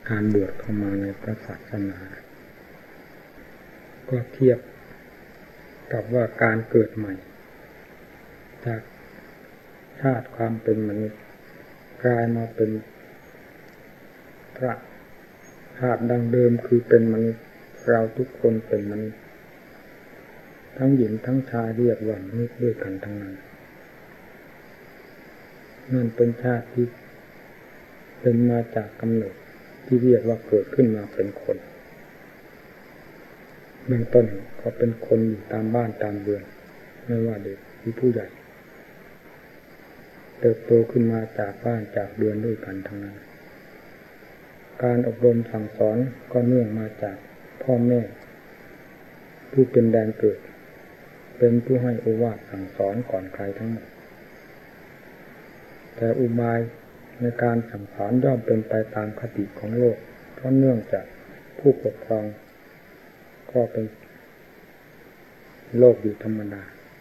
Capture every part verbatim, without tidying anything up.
การบวชเข้ามาในพระศาสนาก็เทียบกับว่าการเกิดใหม่จากชาติความเป็นมนุษย์กลายมาเป็นพระชาติดังเดิมคือเป็นมนุษย์เราทุกคนเป็นมนุษย์ทั้งหญิงทั้งชายเรียกว่ามนุษย์ด้วยกันทั้งนั้นนั่นเป็นชาติที่เป็นมาจากกำเนิดที่เรียกว่าเกิดขึ้นมาเป็นคนเบื้องต้นก็เป็นคนอยู่ตามบ้านตามเรือนไม่ว่าเด็กหรือผู้ใหญ่เติบโตขึ้นมาจากบ้านจากเรือนด้วยกันทั้งนั้นการอบรมสั่งสอนก็เนื่องมาจากพ่อแม่ผู้เป็นแดนเกิดเป็นผู้ให้โอวาทสั่งสอนก่อนใครทั้งหมดแต่อุบายในการสั่งสอนย่อมเป็นไปตามคติของโลกเพราะเนื่องจากผู้ปกครองก็เป็นโลกอยู่ธรรมดา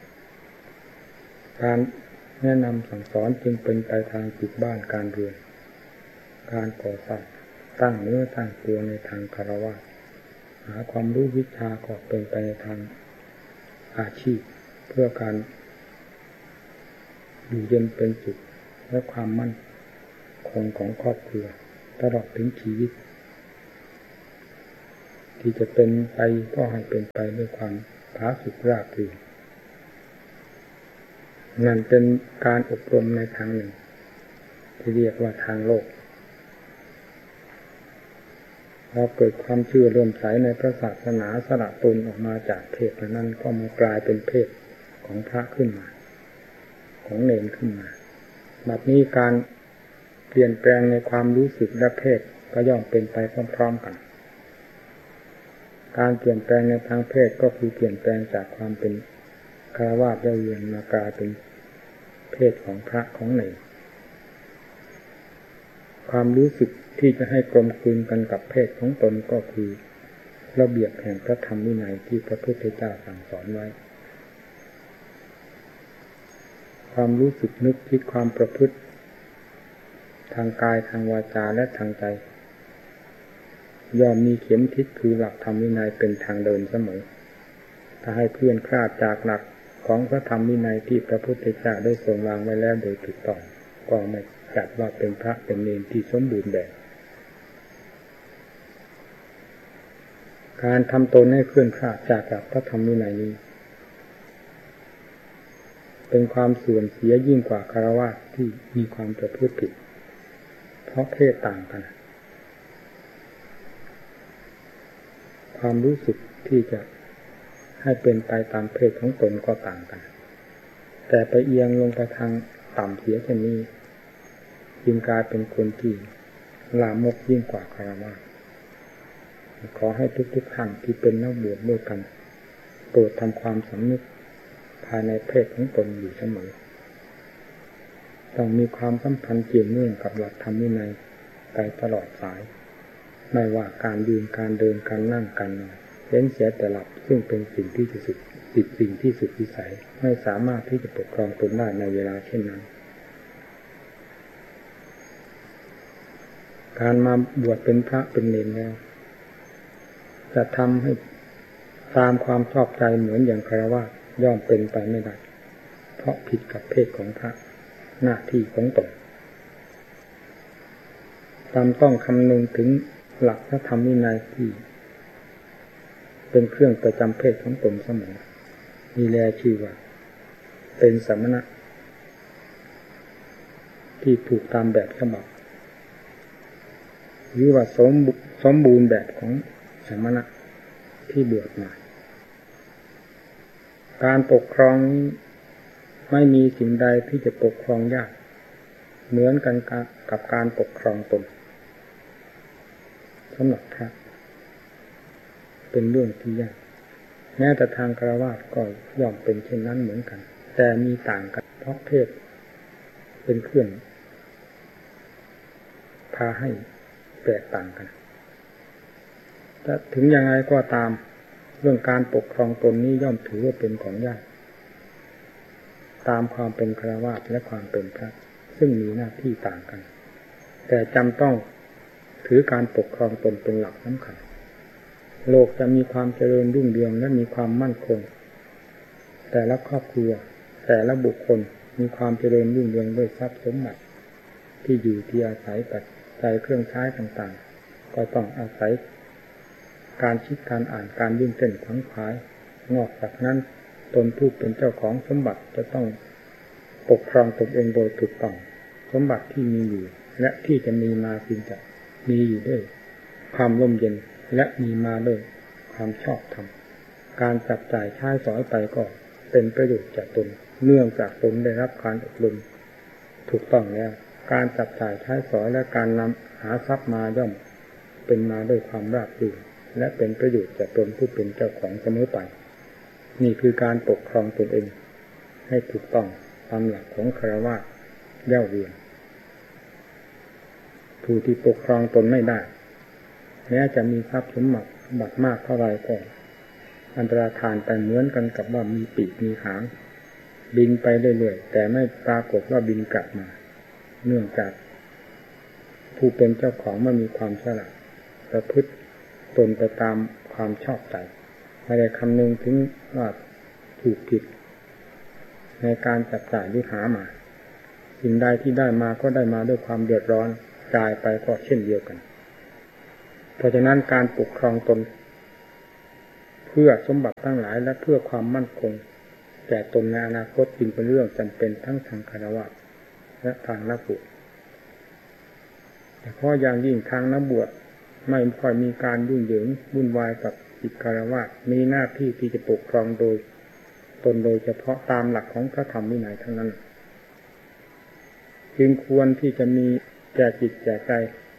การแนะนำสั่งสอนจึงเป็นไปทางจิตบ้านการเรือนการก่อสร้างตั้งเนื้อตั้งตัวในทางคฤหัสถ์หาความรู้วิชาก็เป็นไปในทางอาชีพเพื่อการอยู่เย็นเป็นสุขและความมั่นคงของครอบครัวตลอดถึงชีวิตที่จะเป็นไปก็ให้เป็นไปด้วยความผาสุกราบรื่นนั่นเป็นการอบรมในทางหนึ่งที่เรียกว่าทางโลกเราเกิดความเชื่อเริ่มใสในพระศาสนาสละตนออกมาจากเพศนั้นก็มากลายเป็นเพศของพระขึ้นมาของเณรขึ้นมาบัดนี้การเปลี่ยนแปลงในความรู้สึกและเพศก็ย่อมเป็นไปพร้อมๆกันการเปลี่ยนแปลงในทางเพศก็คือเปลี่ยนแปลงจากความเป็นฆราวาสเยือนมากลายเป็นเพศของพระของเณรความรู้สึกที่จะให้กลมกลืนกันกับเพศของตนก็คือระเบียบแห่งพระธรรมวินัยที่พระพุทธเจ้าสั่งสอนไว้ความรู้สึกนึกคิดความประพฤติทางกายทางวาจาและทางใจย่อมมีเข็มทิศคือหลักธรรมวินัยเป็นทางเดินเสมอถ้าให้เพื่อนคลาดจากหลักของพระธรรมวินัยที่พระพุทธเจ้าได้ทรงวางไว้แล้วโดยถูกต้องก็ไม่จัดว่าเป็นพระเป็นเณรที่สมบูรณ์แบบการทำตนให้เคลื่อนคลาดจากหลักพระธรรมวินัยนี้เป็นความเสื่อมเสียยิ่งกว่าฆราวาสที่มีความประพฤติผิดเพราะเพศต่างกันความรู้สึกที่จะให้เป็นไปตามเพศของตนก็ต่างกันแต่ไปเอียงลงไปทางต่ำเสียเช่นนี้จึงกลายเป็นคนที่ลามกยิ่งกว่าฆราวาสขอให้ทุกๆท่านที่เป็นนักบวชด้วยกันโปรดทำความสำนึกภายในเพศของตนอยู่เสมอต้องมีความสัมพันธ์เกี่ยวเนื่องกับหลักธรรมวินัยไปตลอดสายไม่ว่าการยืนการเดินการนั่งการนอนเว้นเสียแต่หลับซึ่งเป็นสิ่งที่สุดติดสิ่งที่สุดวิสัยไม่สามารถที่จะปกครองตนได้ในเวลาเช่นนั้นการมาบวชเป็นพระเป็นเณรแล้วจะทำให้ตามความชอบใจเหมือนอย่างฆราวาสย่อมเป็นไปไม่ได้เพราะผิดกับเพศของพระหน้าที่ของตนตามต้องคำนึงถึงหลักพระธรรมวินัยที่เป็นเครื่องประจำเพศของตนเสมอมีแลชื่อว่าเป็นสมณะที่ถูกตามแบบฉบับหรือว่าสมสมบูรณ์แบบของสมณะที่บวชมาการปกครองไม่มีสิ่งใดที่จะปกครองยากเหมือนกันกับการปกครองตนสำหรับพระเป็นเรื่องที่ยากแม้แต่ทางฆราวาสก็ย่อมเป็นเช่นนั้นเหมือนกันแต่มีต่างกันเพราะเพศเป็นเครื่องพาให้แตกต่างกันแต่ถึงยังไงก็ตามเรื่องการปกครองตนนี้ย่อมถือว่าเป็นของยากตามความเป็นฆราวาสและความเป็นพระซึ่งมีหน้าที่ต่างกันแต่จำต้องถือถือการปกครองตนเป็นหลักสำคัญโลกจะมีความเจริญรุ่งเรืองและมีความมั่นคงแต่ละครอบครัวแต่ละบุคคลมีความเจริญรุ่งเรืองด้วยทรัพย์สมบัติที่อยู่ที่อาศัยปัจจัยเครื่องใช้ต่างๆก็ต้องอาศัยการคิดการอ่านการยื่นเต้นขวัญขวายนอกจากนั้นตนผู้เป็นเจ้าของสมบัติจะต้องปกครองตนเองโดยถูกต้องสมบัติที่มีอยู่และที่จะมีมาจึงจะมีอยู่ด้วยความร่มเย็นและมีมาด้วยความชอบธรรมการจับจ่ายใช้สอยไปก็เป็นประโยชน์แก่ตนเนื่องจากตนได้รับการอบรมถูกต้องแล้วการจับจ่ายใช้สอยและการนำหาทรัพย์มาย่อมเป็นมาด้วยความราบรื่นและเป็นประโยชน์แก่ตนผู้เป็นเจ้าของเสมอไปนี่คือการปกครองตนเองให้ถูกต้องตามหลักของฆราวาสเย่าเวียนผู้ที่ปกครองตนไม่ได้แม้จะมีทรัพย์สมบัติมากเท่าไรก็อันตรธานไปเหมือนกันกับว่ามีปีกมีหางบินไปเรื่อยๆแต่ไม่ปรากฏว่าบินกลับมาเนื่องจากผู้เป็นเจ้าของไม่มีความฉลาดประพฤติตนไปตามความชอบใจไม่ได้คำนึงถึงว่าถูกผิดในการจับจ่ายหรือหามาสิ่งใดที่ได้มาก็ได้มาด้วยความเดือดร้อนจ่ายไปก็เช่นเดียวกันเพราะฉะนั้นการปกครองตนเพื่อสมบัติทั้งหลายและเพื่อความมั่นคงแก่ตนในอนาคตจึงเป็นเรื่องจำเป็นทั้งทางฆราวาสและทางนักบวชแต่เพราะอย่างยิ่งทางนักบวชไม่ค่อยมีการยุ่งเหยิงวุ่นวายกับกิจฆราวาสมีหน้าที่ที่จะปกครองโดยตนโดยเฉพาะตามหลักของพระธรรมวินัยทั้งนั้นจึงควรที่จะมีแก่จิตแก่ใจ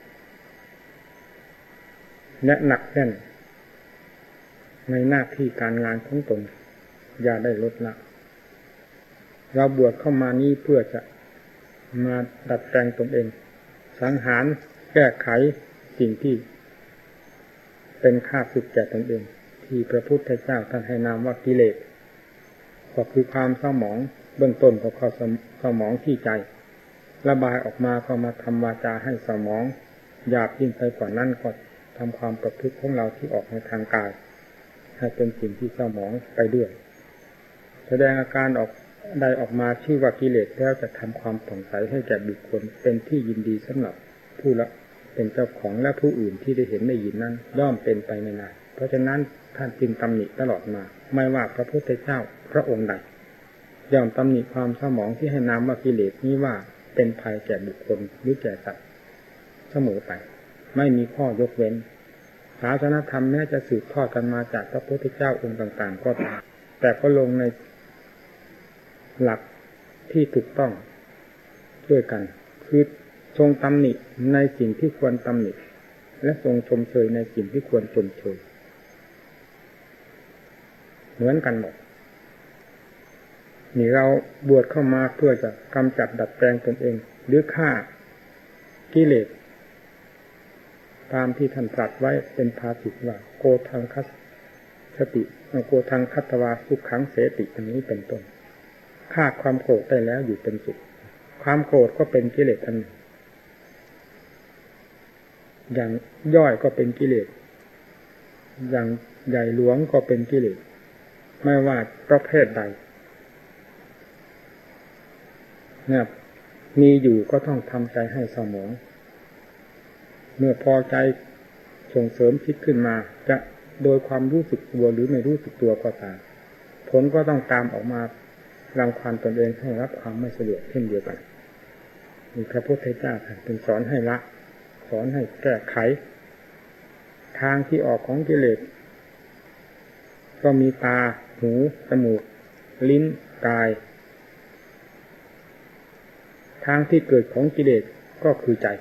และหนักแน่นในหน้าที่การงานของตนอย่าได้ลดละเราบวชเข้ามานี้เพื่อจะมาดัดแปลงตนเองสังหารแก้ไขสิ่งที่เป็นข้าศึกแก่ตนเองที่พระพุทธเจ้าท่านให้นามว่ากิเลสก็คือความเศร้าหมองเบื้องต้นก็เข้าเศร้าหมองที่ใจระบายออกมาก็มาทำวาจาให้เศร้าหมองหยาบยิ่งไปกว่านั้นก็ทำความประพฤติของเราที่ออกในทางกายให้เป็นสิ่งที่เศร้าหมองไปด้วยแสดงอาการออกใดออกมาชื่อว่ากิเลสแล้วจะทำความผ่องใสให้แก่บุคคลเป็นที่ยินดีสำหรับผู้ละเป็นเจ้าของและผู้อื่นที่ได้เห็นได้ยินนั้นย่อมเป็นไปไม่ได้เพราะฉะนั้นท่านจึงตำหนิตลอดมาไม่ว่าพระพุทธเจ้าพระองค์ใดย่อมตำหนิความเศร้าหมองที่ให้นามว่ากิเลสนี้ว่าเป็นภัยแก่บุคคลหรือแก่สัตว์เสมอไปไม่มีข้อยกเว้นศาสนธรรมแม้จะสืบทอดกันมาจากพระพุทธเจ้าองค์ต่างๆก็ตามแต่ก็ลงในหลักที่ถูกต้องด้วยกันคือทรงตำหนิในสิ่งที่ควรตำหนิและทรงชมเชยในสิ่งที่ควรชมเชยเหมือนกันหมดนี่เราบวชเข้ามาเพื่อจะกำจัดดัดแปลงตนเองหรือฆ่ากิเลสตามที่ท่านตรัสไว้เป็นภาษิตว่าโกทังคัสสติโกทังคัตตวาสุขังเสติอันนี้เป็นต้นฆ่าความโกรธได้แล้วอยู่เป็นสุขความโกรธก็เป็นกิเลสอันหนึ่งอย่างย่อยก็เป็นกิเลสอย่างใหญ่หลวงก็เป็นกิเลสไม่ว่าประเภทใดเนี่ยมีอยู่ก็ต้องทำใจให้เศร้าหมองเมื่อพอใจส่งเสริมคิดขึ้นมาจะโดยความรู้สึกตัวหรือไม่รู้สึกตัวก็ตามผลก็ต้องตามออกมารังควานตนเองให้รับความไม่สะดวกเช่นเดียวกันมีพระพุทธเจ้าท่านเป็นสอนให้ละสอนให้แก้ไขทางที่ออกของกิเลสก็มีตาหูจมูกลิ้นกายทางที่เกิดของกิเลสก็คือใจ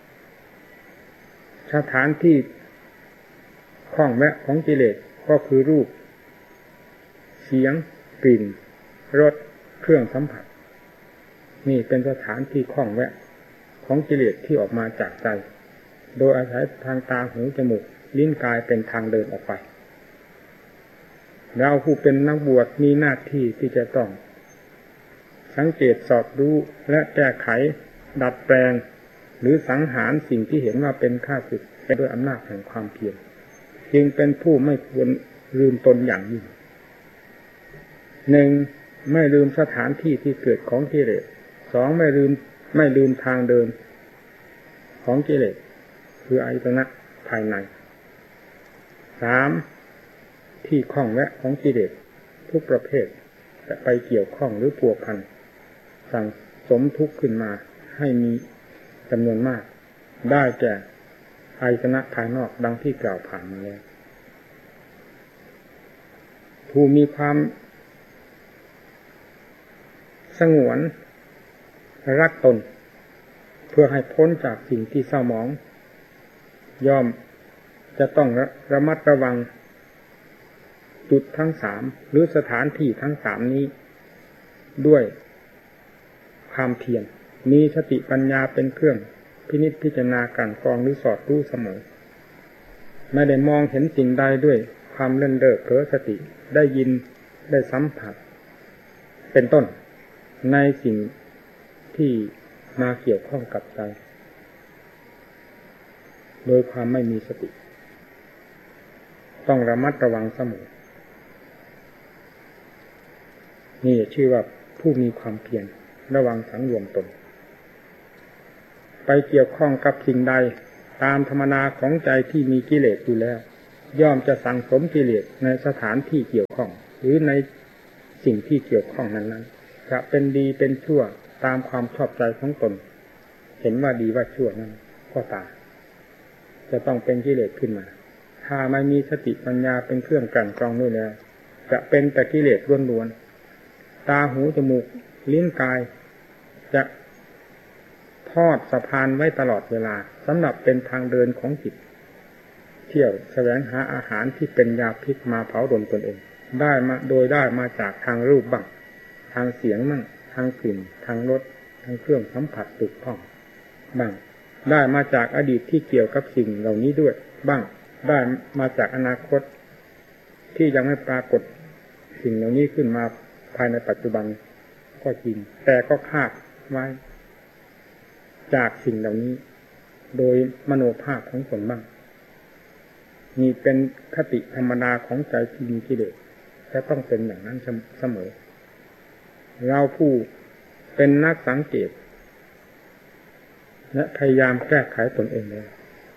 สถานที่ข้องแวะของกิเลสก็คือรูปเสียงกลิ่นรสเครื่องสัมผัสนี่เป็นสถานที่ข้องแวะของกิเลสที่ออกมาจากใจโดยอาศัยทางตาหูจมูกลิ้นกายเป็นทางเดินออกไปเราผู้เป็นนักบวชมีหน้าที่ที่จะต้องสังเกตสอบรู้และแก้ไขดัดแปลงหรือสังหารสิ่งที่เห็นว่าเป็นข้าศึกด้วยอำนาจแห่งความเพียรจึงเป็นผู้ไม่ควรลืมตนอย่างยิ่งหนึ่งไม่ลืมสถานที่ที่เกิดของกิเลสสองไม่ลืมไม่ลืมทางเดินของกิเลสคืออายตนะภายในสามที่ข้องแวะของกิเลสทุกประเภทจะไปเกี่ยวข้องหรือพัวพันสั่งสมทุกข์ขึ้นมาให้มีจำนวนมากได้แก่อายตนะภายนอกดังที่กล่าวผ่านมาแล้วผู้มีความสงวนรักตนเพื่อให้พ้นจากสิ่งที่เศร้าหมองย่อมจะต้องระมัดระวังจุดทั้งสามหรือสถานที่ทั้งสามนี้ด้วยความเพียรมีสติปัญญาเป็นเครื่องพินิจพิจารณากลั่นกรองหรือสอดรู้เสมอไม่ได้มองเห็นสิ่งใดด้วยความเล่นเล่อเผลอสติได้ยินได้สัมผัสเป็นต้นในสิ่งที่มาเกี่ยวข้องกับใจโดยความไม่มีสติต้องระมัดระวังเสมอนี่ชื่อว่าผู้มีความเพียรระวังสังรวมตนไปเกี่ยวข้องกับสิ่งใดตามธรรมนาของใจที่มีกิเลสอยู่แล้วย่อมจะสั่งสมกิเลสในสถานที่เกี่ยวข้องหรือในสิ่งที่เกี่ยวข้องนั้นๆจะเป็นดีเป็นชั่วตามความชอบใจของตนเห็นว่าดีว่าชั่วนั้นก็ตามจะต้องเป็นกิเลสขึ้นมาถ้าไม่มีสติปัญญาเป็นเครื่องกลั่นกรองด้วยแล้วจะเป็นแต่กิเลสล้วนๆตาหูจมูกลิ้นกายจะทอดสะพานไว้ตลอดเวลาสำหรับเป็นทางเดินของจิตเที่ยวแสวงหาอาหารที่เป็นยาพิษมาเผาดลตนเองได้มาโดยได้มาจากทางรูปบ้างทางเสียงบ้างทางกลิ่นทางรสทางเครื่องสัมผัสถูกต้องบ้างได้มาจากอดีตที่เกี่ยวกับสิ่งเหล่านี้ด้วยบ้างได้มาจากอนาคตที่ยังไม่ปรากฏสิ่งเหล่านี้ขึ้นมาภายในปัจจุบันก็จริงแต่ก็คาดไว้จากสิ่งเหล่านี้โดยมโนภาพของตนบ้างนี่เป็นคติธรรมดาของใจที่มีกิเลสจะต้องเป็นอย่างนั้นเสมอเราผู้เป็นนักสังเกตและพยายามแก้ไขตนเองเลย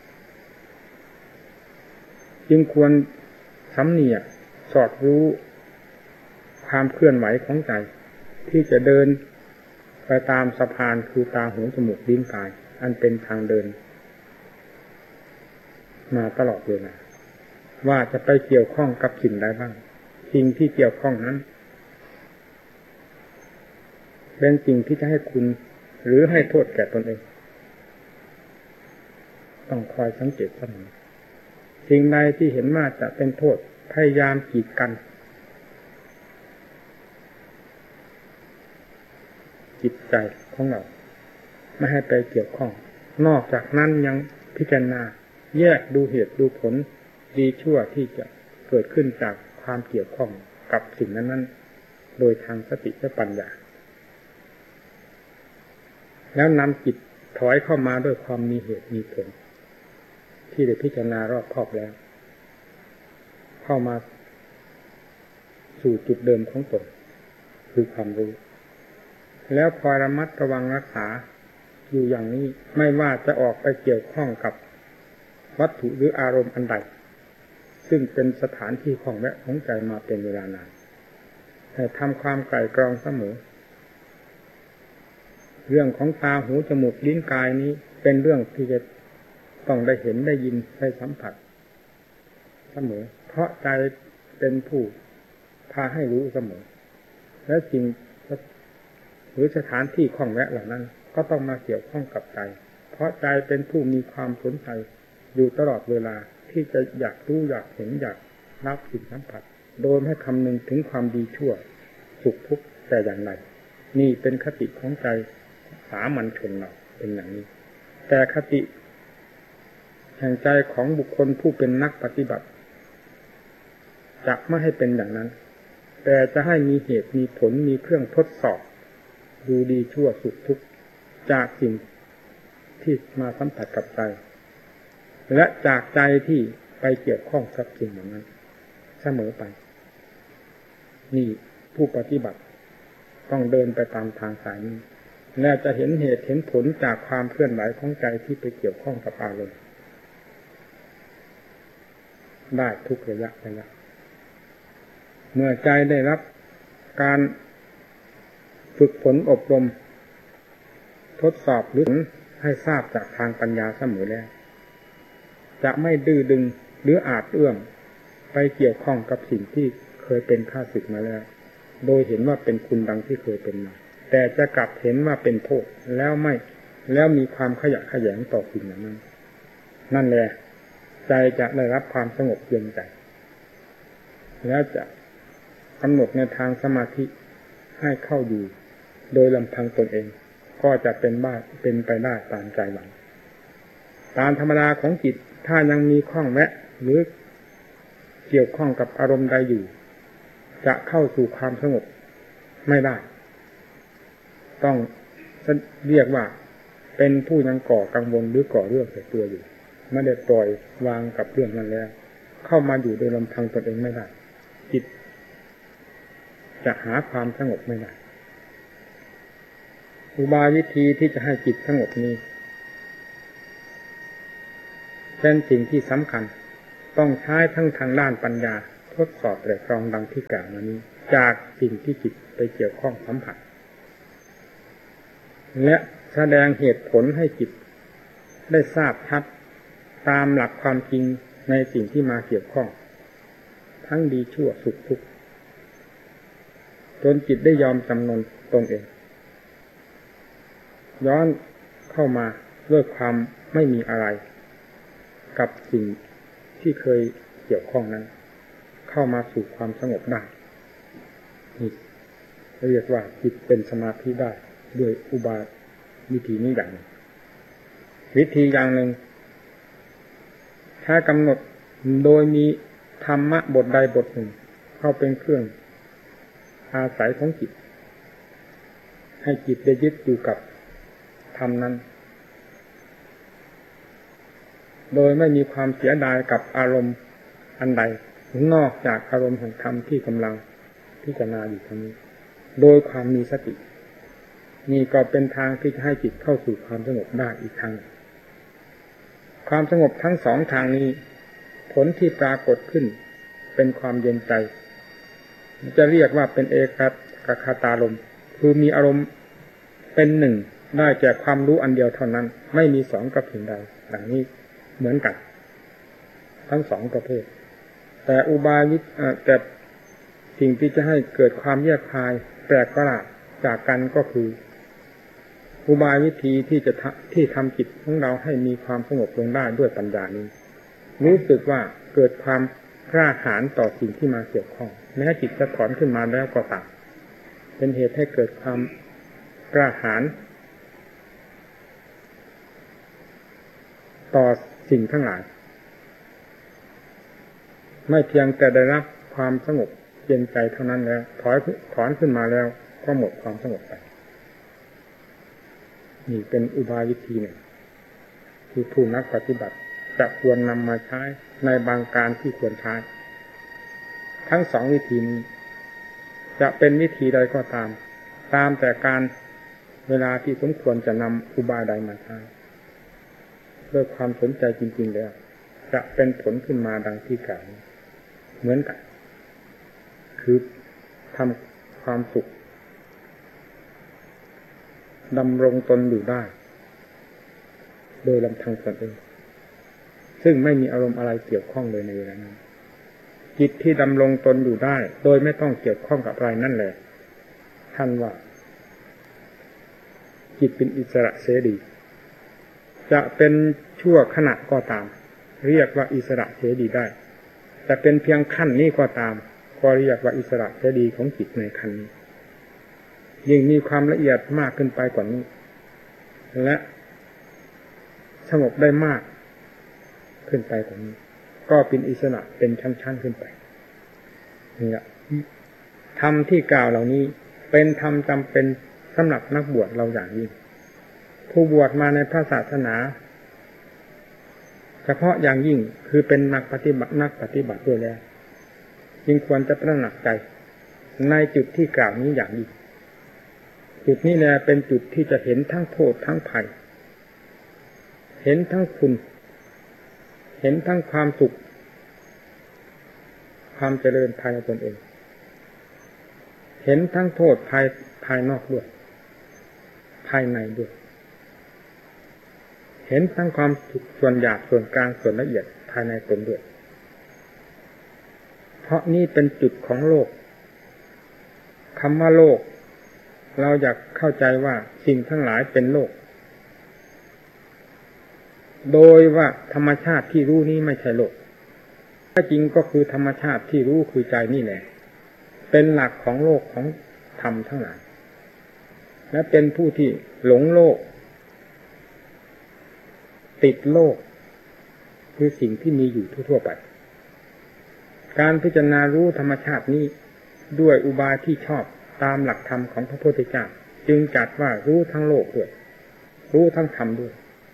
จึงควรสำเนียกสอดรู้ความเคลื่อนไหวของใจที่จะเดินไปตามสะพานคือตาหูจมูกลิ้นกายอันเป็นทางเดินมาตลอดเวลาว่าจะไปเกี่ยวข้องกับสิ่งใดบ้างสิ่งที่เกี่ยวข้องนั้นเป็นสิ่งที่จะให้คุณหรือให้โทษแก่ตนเองต้องคอยสังเกตเสมอสิ่งใดที่เห็นว่าจะเป็นโทษพยายามกีดกันจิตใจของเราไม่ให้ไปเกี่ยวข้องนอกจากนั้นยังพิจารณาแยกดูเหตุดูผลดีชั่วที่จะเกิดขึ้นจากความเกี่ยวข้องกับสิ่งนั้นๆโดยทางสติและปัญญาแล้วนำจิตถอยเข้ามาด้วยความมีเหตุมีผลที่ได้พิจารณารอบคอบแล้วเข้ามาสู่จุดเดิมของตนคือความรู้แล้วคอยระมัดระวังรักษาอยู่อย่างนี้ไม่ว่าจะออกไปเกี่ยวข้องกับวัตถุหรืออารมณ์อันใดซึ่งเป็นสถานที่ของแวะของใจมาเป็นเวลานานให้ทำความไกลกรองเสมอเรื่องของตาหูจมูกลิ้นกายนี้เป็นเรื่องที่จะต้องได้เห็นได้ยินได้สัมผัสเสมอเพราะใจเป็นผู้พาให้รู้เสมอและสิ่งหรือสถานที่ของแวะเหล่านั้นก็ต้องมาเกี่ยวข้องกับใจเพราะใจเป็นผู้มีความสนใจอยู่ตลอดเวลาที่จะอยากรู้อยากเห็นอยากรับสิ่งสัมผัสโดยไม่คำนึงถึงความดีชั่วสุขทุกข์แต่อย่างไรนี่เป็นคติของใจสามัญชนเราเป็นอย่างนี้แต่คติแห่งใจของบุคคลผู้เป็นนักปฏิบัติจะไม่ให้เป็นอย่างนั้นแต่จะให้มีเหตุมีผลมีเครื่องทดสอบดูดีชั่วสุขทุกข์จากสิ่งที่มาสัมผัสกับใจและจากใจที่ไปเกี่ยวข้องกับสิ่งเหล่านั้นเสมอไปนี่ผู้ปฏิบัติต้องเดินไปตามทางสายนี้และจะเห็นเหตุเห็นผลจากความเคลื่อนไหวของใจที่ไปเกี่ยวข้องกับอารมณ์ได้ทุกระยะระยะเมื่อใจได้รับการฝึกฝนอบรมทดสอบหรือให้ทราบจากทางปัญญาเสมอแล้วจะไม่ดื้อดึงหรืออาจเอื้อมไปเกี่ยวข้องกับสิ่งที่เคยเป็นข้าศึกมาแล้วโดยเห็นว่าเป็นคุณดังที่เคยเป็นมาแต่จะกลับเห็นว่าเป็นโทษแล้วไม่แล้วมีความขยะแขยงต่อสิ่งนั้นนั่นแหละใจจะได้รับความสงบเย็นใจแล้วจะกำหนดในทางสมาธิให้เข้าอยู่โดยลำพังตนเองก็จะเป็นบ้าเป็นไปได้ตามใจหวังตามธรรมดาของจิตถ้ายังมีข้องแวะหรือเกี่ยวข้องกับอารมณ์ใดอยู่จะเข้าสู่ความสงบไม่ได้ต้องเรียกว่าเป็นผู้ยังก่อกังวลหรือก่อเรื่องใส่ตัวอยู่ไม่ได้ปล่อยวางกับเรื่องนั้นแล้วเข้ามาอยู่โดยลำพังตนเองไม่ได้จิตจะหาความสงบไม่ได้อุบายวิธีที่จะให้จิตสงบนี้เป็นสิ่งที่สำคัญต้องใช้ทั้งทางด้านปัญญาทดสอบแต่กรองดังที่กล่าวมานี้จากสิ่งที่จิตไปเกี่ยวข้องสัมผัสและแสดงเหตุผลให้จิตได้ทราบชัดตามหลักความจริงในสิ่งที่มาเกี่ยวข้องทั้งดีชั่วสุขทุกข์จนจิตได้ยอมจำนนตนเองย้อนเข้ามาด้วยความไม่มีอะไรกับสิ่งที่เคยเกี่ยวข้องนั้นเข้ามาสู่ความสงบได้นี่เรียกว่าจิตเป็นสมาธิได้ด้วยอุบายวิธีนี้อย่างหนึ่งวิธีอย่างหนึ่งถ้ากำหนดโดยมีธรรมะบทใดบทหนึ่งเข้าเป็นเครื่องอาศัยของจิตให้จิตได้ยึดอยู่กับธรรมนั้นโดยไม่มีความเสียดายกับอารมณ์อันใดนอกจากอารมณ์แห่งธรรมที่กำลังพิจารณาอยู่ตรงนี้โดยความมีสตินี่ก็เป็นทางที่จะให้จิตเข้าสู่ความสงบได้อีกทางความสงบทั้งสองทางนี้ผลที่ปรากฏขึ้นเป็นความเย็นใจจะเรียกว่าเป็นเอกคตารมณ์คือมีอารมณ์เป็นหนึ่งได้แก่ความรู้อันเดียวเท่านั้นไม่มีสองกับสิ่งใดดังนี้เหมือนกันทั้งสองประเภทแต่อุบายวิแต่สิ่งที่จะให้เกิดความแยกคายแปลกประหลาดจากกันก็คืออุบายวิธีที่จะที่ทำจิตของเราให้มีความสงบลงได้ด้วยปัญญานี้รู้สึกว่าเกิดความกล้าหาญต่อสิ่งที่มาเกี่ยวข้องแม้จิตจะถอนขึ้นมาแล้วก็ตามเป็นเหตุให้เกิดความกล้าหาญต่อสิ่งทั้งหลายไม่เพียงแต่ได้รับความสงบเย็นใจเท่านั้นแล้วถอยถอนขึ้นมาแล้วก็หมดความสงบไปนี่เป็นอุบายวิธีหนึ่งที่ผู้นักปฏิบัติจะควรนำมาใช้ในบางการที่ควรใช้ทั้งสองวิธีนี้จะเป็นวิธีใดก็ตามตามแต่การเวลาที่สมควรจะนำอุบายใดมาใช้ด้วยความสนใจจริงๆแล้วจะเป็นผลขึ้นมาดังที่กล่าวเหมือนกันคือทำความสุขดำรงตนอยู่ได้โดยลำพังตนเองซึ่งไม่มีอารมณ์อะไรเกี่ยวข้องเลยในเวลานั้นจิตที่ดำรงตนอยู่ได้โดยไม่ต้องเกี่ยวข้องกับอะไรนั่นแหละท่านว่าจิตเป็นอิสระเสรีจะเป็นชั่วขณะก็ตามเรียกว่าอิสระเสรีได้แต่เป็นเพียงขั้นนี้ก็ตามก็เรียกว่าอิสระเสรีของจิตในขั้นนี้ยิ่งมีความละเอียดมากขึ้นไปกว่านี้และสงบได้มากขึ้นไปกว่านี้ก็เป็นอิสระเป็นชั้นๆขึ้นไปนี่แหละธรรมที่กล่าวเหล่านี้เป็นธรรมจำเป็นสำหรับนักบวชเราอย่างยิ่งผู้บวชมาในพระศาสนาเฉพาะอย่างยิ่งคือเป็นนักปฏิบัตินักปฏิบัติด้วยแล้วจึงควรจะตระหนักใจในจุดที่กล่าวนี้อย่างยิ่งจุดนี้แหละเป็นจุดที่จะเห็นทั้งโทษทั้งภัยเห็นทั้งคุณเห็นทั้งความสุขความเจริญภายในตนเองเห็นทั้งโทษภายภายนอกด้วยภายในด้วยเห็นทั้งความสุขส่วนหยาบส่วนกลางส่วนละเอียดภายในตนด้วยเพราะนี่เป็นจุดของโลกคำว่าโลกเราอยากเข้าใจว่าสิ่งทั้งหลายเป็นโลกโดยว่าธรรมชาติที่รู้นี้ไม่ใช่โลกถ้าจริงก็คือธรรมชาติที่รู้คือใจนี่แหละเป็นหลักของโลกของธรรมทั้งหลายและเป็นผู้ที่หลงโลกติดโลกคือสิ่งที่มีอยู่ทั่วๆไปการพิจารณารู้ธรรมชาตินี้ด้วยอุบายที่ชอบตามหลักธรรมของพระพุทธเจ้าจึงจัดว่ารู้ทั้งโลกด้วยรู้ทั้งธรรมด้วย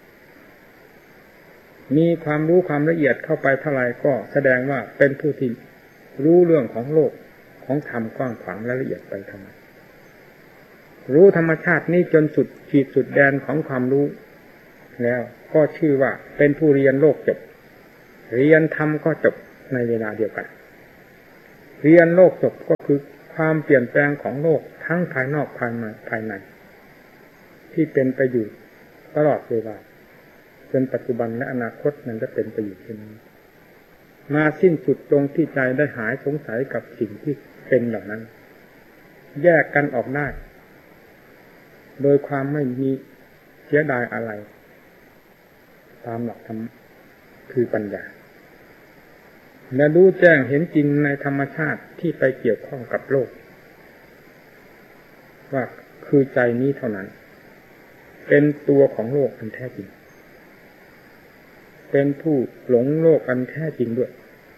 มีความรู้ความละเอียดเข้าไปเท่าไรก็แสดงว่าเป็นผู้ที่รู้เรื่องของโลกของธรรมกว้างขวางและละเอียดไปทำไมรู้ธรรมชาตินี้จนสุดขีดสุดแดนของความรู้แล้วก็ชื่อว่าเป็นผู้เรียนโลกจบเรียนธรรมก็จบในเวลาเดียวกันเรียนโลกจบก็คือความเปลี่ยนแปลงของโลกทั้งภายนอกภายในภายในที่เป็นไปอยู่ตลอดเวลาจนปัจจุบันและอนาคตนั้นจะเป็นไปอยู่เช่นนี้มาสิ้นสุดตรงที่ใจได้หายสงสัยกับสิ่งที่เป็นเหล่านั้นแยกกันออกได้โดยความไม่มีเสียดายอะไรตามหลักธรรมคือปัญญาและรู้แจ้งเห็นจริงในธรรมชาติที่ไปเกี่ยวข้องกับโลกว่าคือใจนี้เท่านั้นเป็นตัวของโลกอันแท้จริงเป็นผู้หลงโลกอันแท้จริงด้วย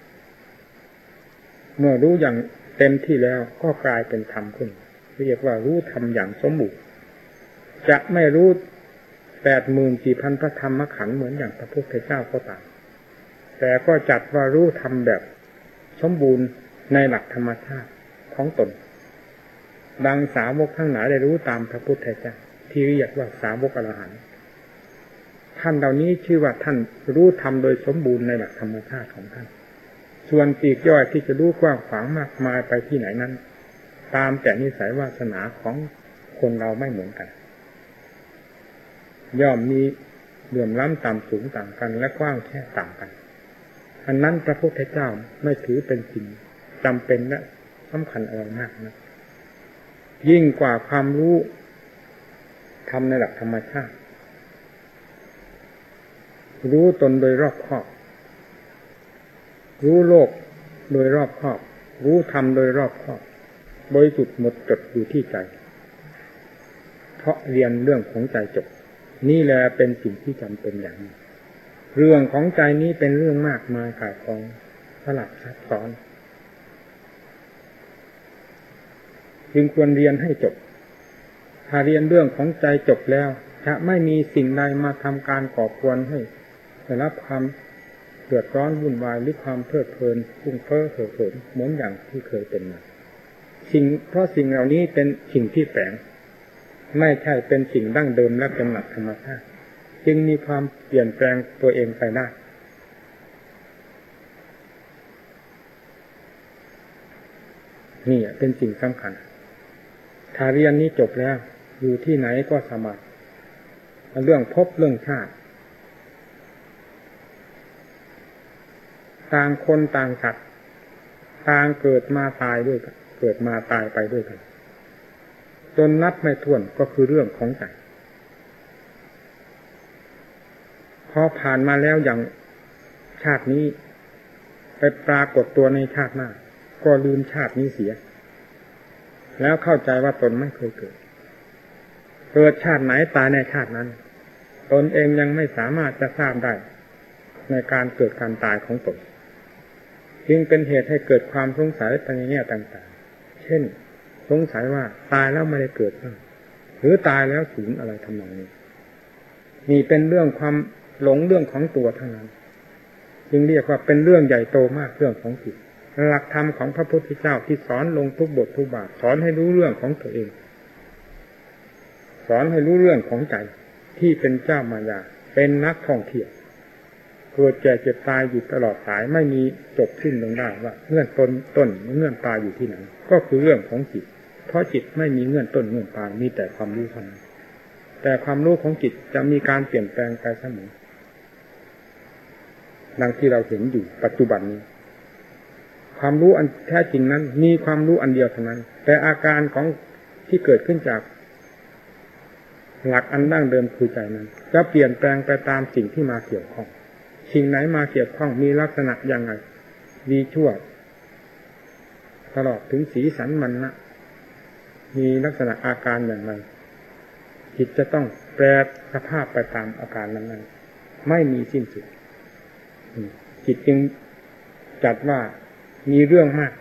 เมื่อรู้อย่างเต็มที่แล้วก็กลายเป็นธรรมขึ้นเรียกว่ารู้ธรรมอย่างสมบูรณ์จะไม่รู้แปดหมื่นสี่พันพระธรรมขันธ์เหมือนอย่างพระพุทธเจ้าก็ตามแต่ก็จัดว่ารู้ธรรมแบบสมบูรณ์ในหลักธรรมชาติของตนดังสาวกทั้งหลายได้รู้ตามพระพุทธเจ้าที่เรียกว่าสาวกอรหันต์ท่านเหล่านี้ชื่อว่าท่านรู้ธรรมโดยสมบูรณ์ในหลักธรรมชาติของท่านส่วนปลีกย่อยที่จะรู้กว้างขวางมากมายไปที่ไหนนั้นตามแต่นิสัยวาสนาของคนเราไม่เหมือนกันย่อมมีเหลื่อมล้ำต่ำสูงต่างกันและกว้างแค่ต่างกันอันนั้นพระพุทธเจ้าไม่ถือเป็นสิ่งจำเป็นและสำคัญอะไรมากนะยิ่งกว่าความรู้ทำในหลักธรรมชาติรู้ตนโดยรอบคอบรู้โลกโดยรอบคอบรู้ธรรมโดยรอบคอบบริสุทธิ์หมดจดอยู่ที่ใจเพราะเรียนเรื่องของใจจบนี่แหละเป็นสิ่งที่จำเป็นอย่างนี้เรื่องของใจนี้เป็นเรื่องมากมายกายกองสลับซับซ้อนจึงควรเรียนให้จบถ้าเรียนเรื่องของใจจบแล้วจะไม่มีสิ่งใดมาทำการก่อกวนให้ได้รับความเดือดร้อนวุ่นวายหรือความเพลิดเพลินฟุ้งเฟ้อเห่อเหิมเหมือนอย่างที่เคยเป็นมาสิ่งเพราะสิ่งเหล่านี้เป็นสิ่งที่แฝงไม่ใช่เป็นสิ่งดั้งเดิมและเป็นหลักธรรมชาติจึงมีความเปลี่ยนแปลงตัวเองไปได้นี่เป็นสิ่งสำคัญถ้าเรียนนี้จบแล้วอยู่ที่ไหนก็สามารถเรื่องภพเรื่องชาติต่างคนต่างสัตว์ต่างเกิดมาตายด้วยกันเกิดมาตายไปด้วยกันจนนับไม่ถ้วนก็คือเรื่องของใจพอผ่านมาแล้วอย่างชาตินี้ไปปรากฏตัวในชาติหน้าก็ลืมชาตินี้เสียแล้วเข้าใจว่าตนไม่เคยเกิดเกิดชาติไหนตายในชาตินั้นตนเองยังไม่สามารถจะทราบได้ในการเกิดการตายของตนจึงเป็นเหตุให้เกิดความสงสัยไปในแง่ต่างๆเช่นสงสัยว่าตายแล้วไม่ได้เกิดบ้างหรือตายแล้วสูญอะไรทำนองนี้นี่เป็นเรื่องความหลงเรื่องของตัวทั้งนั้นจึงเรียกว่าเป็นเรื่องใหญ่โตมากเรื่องของจิตหลักธรรมของพระพุทธเจ้าที่สอนลงทุกบททุกบาทสอนให้รู้เรื่องของตัวเองสอนให้รู้เรื่องของใจที่เป็นเจ้ามายาเป็นนักท่องเที่ยวเกิดแก่เจ็บตายอยู่ตลอดสายไม่มีจบสิ้นลงได้ว่าเงื่อนต้นต้นเงื่อนปลายอยู่ที่ไหนก็คือเรื่องของจิตเพราะจิตไม่มีเงื่อนต้นเงื่อนปลายมีแต่ความรู้เท่านั้นแต่ความรู้ของจิตจะมีการเปลี่ยนแปลงไปเสมอดังที่เราเห็นอยู่ปัจจุบันนี้ความรู้อันแท้จริงนั้นมีความรู้อันเดียวเท่านั้นแต่อาการของที่เกิดขึ้นจากหลักอันดั้งเดิมคือใจนั้นจะเปลี่ยนแปลงไปตามสิ่งที่มาเกี่ยวข้องสิ่งไหนมาเกี่ยวข้องมีลักษณะยังไงดีชั่วตลอดถึงสีสันมันนะมีลักษณะอาการอย่างไรจิตจะต้องแปรสภาพไปตามอาการนั้นๆไม่มีสิ้นสุดจิตจึงจัดว่ามีเรื่องมาก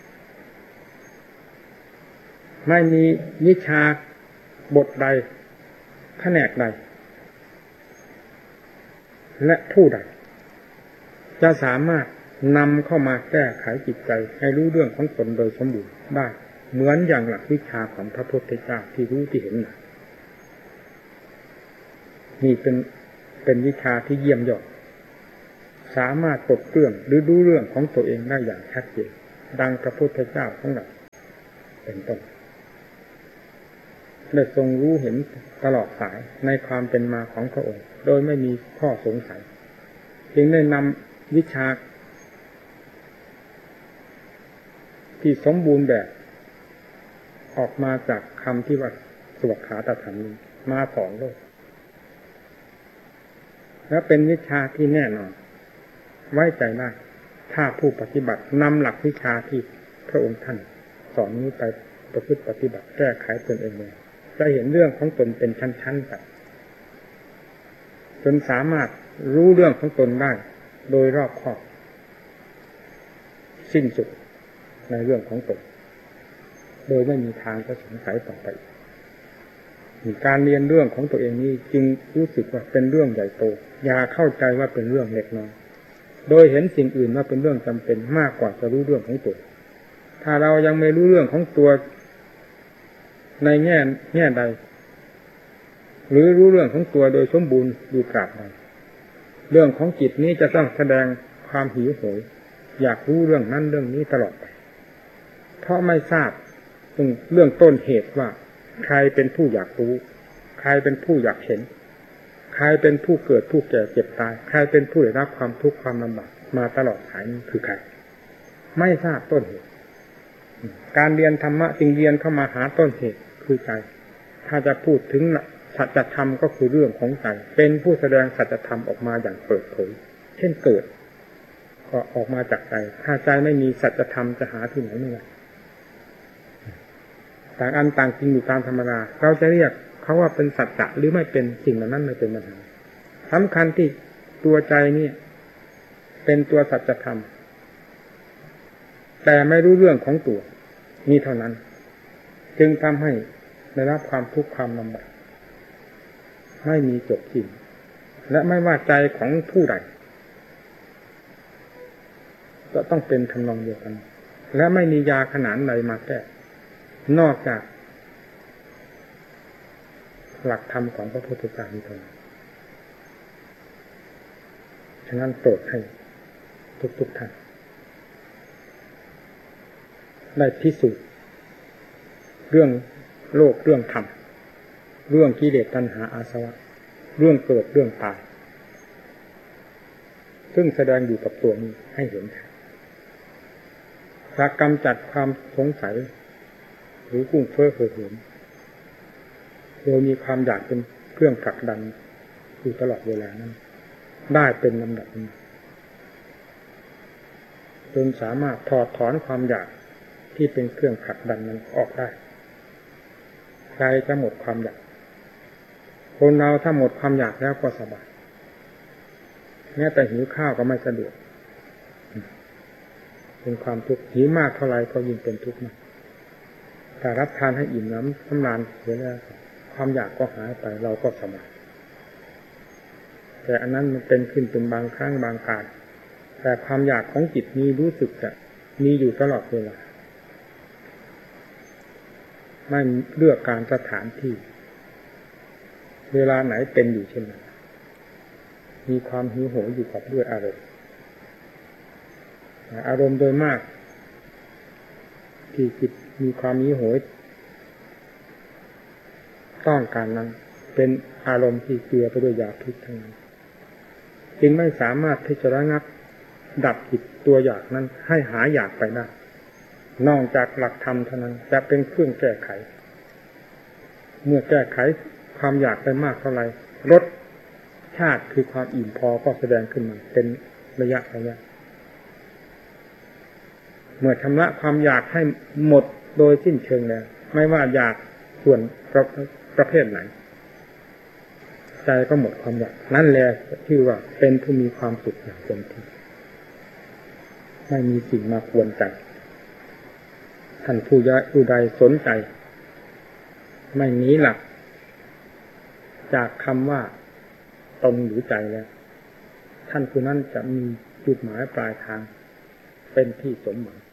ไม่มีวิชาบทใดแผนกใดและผู้ใดจะสามารถนำเข้ามาแก้ไขจิตใจให้รู้เรื่องของตนโดยสมบูรณ์ได้เหมือนอย่างหลักวิชาของพระพุทธเจ้าที่รู้ที่เห็นนี่เป็นเป็นวิชาที่เยี่ยมยอดสามารถปลดเปลื้องหรือรู้เรื่องของตัวเองได้อย่างชัดเจนดังพระพุทธเจ้าของเราเป็นต้นได้ทรงรู้เห็นตลอดสายในความเป็นมาของพระองค์โดยไม่มีข้อสงสัยจึงได้นำวิชาที่สมบูรณ์แบบออกมาจากคำที่ว่าสวขาตถรรมนี้มาสอนโลกและเป็นวิชาที่แน่นอนไว้ใจได้ถ้าผู้ปฏิบัตินำหลักวิชาที่พระองค์ท่านสอนนี้ไปประพฤติปฏิบัติแก้ไขตนเองเลยจะเห็นเรื่องของตนเป็นชั้นๆไปจนสามารถรู้เรื่องของตนได้โดยรอบคอบสิ้นสุดในเรื่องของตนโดยไม่มีทางจะสงสัยต่อไปการเรียนเรื่องของตัวเองนี้จึงรู้สึกว่าเป็นเรื่องใหญ่โตอย่าเข้าใจว่าเป็นเรื่องเล็กน้อยโดยเห็นสิ่งอื่นว่าเป็นเรื่องจำเป็นมากกว่าจะรู้เรื่องของตัวถ้าเรายังไม่รู้เรื่องของตัวในแง่แง่ใดหรือรู้เรื่องของตัวโดยสมบูรณ์อยู่ตราบใดเรื่องของจิตนี้จะต้องแสดงความหิวโหยอยากรู้เรื่องนั้นเรื่องนี้ตลอดไปเพราะไม่ทราบเรื่องต้นเหตุว่าใครเป็นผู้อยากรู้ใครเป็นผู้อยากเห็นใครเป็นผู้เกิดผู้แก่เจ็บตายใครเป็นผู้ได้รับความทุกข์ความลำบากมาตลอดสายนี้คือใครไม่ทราบต้นเหตุการเรียนธรรมะจึงเรียนเข้ามาหาต้นเหตุคือใจถ้าจะพูดถึงสัจธรรมก็คือเรื่องของใจเป็นผู้แสดงสัจธรรมออกมาอย่างเปิดเผยเช่นเกิดก็ออกมาจากใจถ้าใจไม่มีสัจธรรมจะหาที่ไหนไม่ได้ต่างอันต่างจริงอยู่ตามธรรมดาเราจะเรียกเขาว่าเป็นสัจจะหรือไม่เป็นสิ่งนั้นไม่เป็นปัญหาสำคัญที่ตัวใจนี่เป็นตัวสัจธรรมแต่ไม่รู้เรื่องของตัวมีเท่านั้นจึงทำให้ได้รับความทุกข์ความลำบากไม่มีจบสิ้นและไม่ว่าใจของผู้ใดก็ต้องเป็นทำนองเดียวกันและไม่มียาขนานใดมาแก้นอกจากหลักธรรมของพระพุทธเจ้านี้เท่านั้นฉะนั้นโปรดให้ทุกๆท่านได้พิสูจน์เรื่องโลกเรื่องธรรมเรื่องกิเลสตัณหาอาสวะเรื่องเกิดเรื่องตายซึ่งแสดงอยู่กับตัวนี้ให้เห็นถ้ากำจัดความสงสัยหรือกุ้งเฟ้อเห่อเหิมโดยมีความอยากเป็นเครื่องผลักดันอยู่ตลอดเวลานั้นได้เป็นลำดับนี้จนสามารถถอดถอนความอยากที่เป็นเครื่องผลักดันนั้นออกได้ใครจะหมดความอยากคนเราถ้าหมดความอยากแล้วก็สบายแม้แต่หิวข้าวก็ไม่สะดวกเป็นความทุกข์หิวมากเท่าไรก็ยิ่งเป็นทุกข์มากแต่รับทานให้อิ่มน้ำสำราญเสียแล้วความอยากก็หายไปเราก็สบายแต่อันนั้นมันเป็นขึ้นเป็นบางครั้งบางคราวแต่ความอยากของจิตนี้รู้สึกจะมีอยู่ตลอดเวลาไม่เลือกการสถานที่เวลาไหนเป็นอยู่เช่นนั้นมีความหิวโหยอยู่กับด้วยอารมณ์อารมณ์โดยมากที่จิตมีความหิวโหยต้องการนั้นเป็นอารมณ์ที่เกลือไปด้วยยาพิษทั้งนั้นจึงไม่สามารถที่จะระงับดับจิตตัวอยากนั้นให้หายอยากไปได้นอกจากหลักธรรมเท่านั้นจะเป็นเครื่องแก้ไขเมื่อแก้ไขความอยากไปมากเท่าไรรสชาติคือความอิ่มพอก็แสดงขึ้นมาเป็นระยะระยะเมื่อชำระความอยากให้หมดโดยสิ้นเชิงแล้วไม่ว่าอยากส่วนประประเภทไหนใจก็หมดความอยากนั่นแหละชื่อว่าเป็นผู้มีความสุขอย่างเต็มที่ไม่มีสิ่งมากวนใจท่านผู้ยะผู้ใดสนใจไม่หนีหลักจากคำว่าตนหรือใจแล้วท่านผู้นั้นจะมีจุดหมายปลายทางเป็นที่สมหวัง